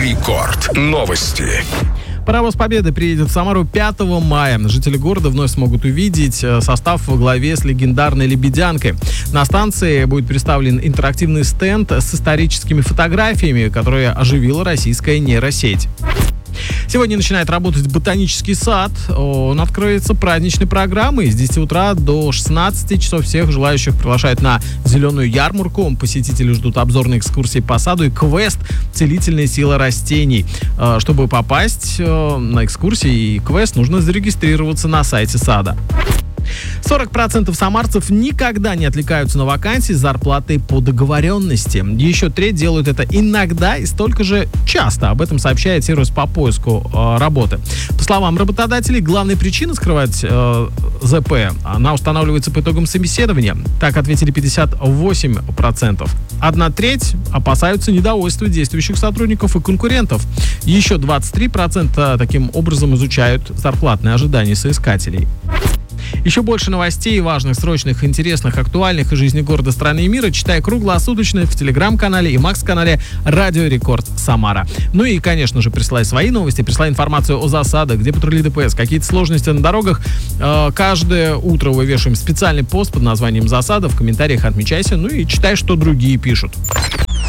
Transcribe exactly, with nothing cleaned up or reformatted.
Рекорд. Новости. Паровоз Победы приедет в Самару пятого мая. Жители города вновь смогут увидеть состав во главе с легендарной «Лебедянкой». На станции будет представлен интерактивный стенд с историческими фотографиями, которые оживила российская нейросеть. Сегодня начинает работать ботанический сад. Он откроется праздничной программой. С десяти утра до шестнадцати часов всех желающих приглашают на зеленую ярмарку. Посетители ждут обзорной экскурсии по саду и квест «Целительная сила растений». Чтобы попасть на экскурсии и квест, нужно зарегистрироваться на сайте сада. сорок процентов самарцев никогда не отвлекаются на вакансии с зарплатой по договоренности. Еще треть делают это иногда и столько же часто. Об этом сообщает сервис по поиску э, работы. По словам работодателей, главная причина скрывать э, ЗП, она устанавливается по итогам собеседования. Так ответили пятьдесят восемь процентов. Одна треть опасаются недовольства действующих сотрудников и конкурентов. Еще двадцать три процента таким образом изучают зарплатные ожидания соискателей. Еще больше новостей, важных, срочных, интересных, актуальных из жизни города, страны и мира читай круглосуточно в телеграм-канале и макс-канале Радио Рекорд Самара. Ну и, конечно же, присылай свои новости, присылай информацию о засадах, где патрули ДПС, какие-то сложности на дорогах. Каждое утро вывешиваем специальный пост под названием «Засада». В комментариях отмечайся, ну и читай, что другие пишут.